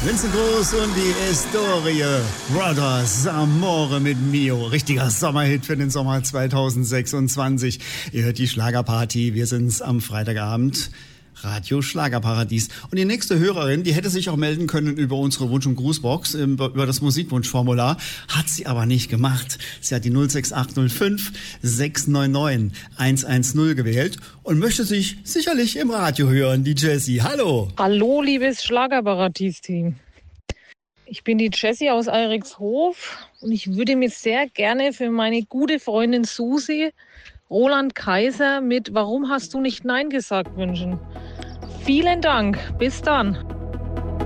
Vincent Groß und die Historie. Brothers, Amore mit Mio. Richtiger Sommerhit für den Sommer 2026. Ihr hört die Schlagerparty. Wir sind's am Freitagabend. Radio Schlagerparadies. Und die nächste Hörerin, die hätte sich auch melden können über unsere Wunsch- und Grußbox, über das Musikwunschformular, hat sie aber nicht gemacht. Sie hat die 06805 699 110 gewählt und möchte sich sicherlich im Radio hören, die Jessie. Hallo! Hallo, liebes Schlagerparadies-Team. Ich bin die Jessie aus Eirikshof und ich würde mir sehr gerne für meine gute Freundin Susi Roland Kaiser mit Warum hast du nicht Nein gesagt wünschen. Vielen Dank. Bis dann.